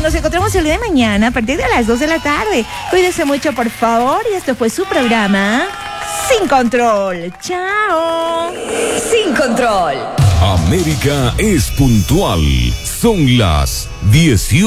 nos encontramos el día de mañana a partir de las 2 de la tarde. Cuídense mucho, por favor. Y esto fue su programa Sin Control. Chao. Sin Control. América es puntual. Son las 18.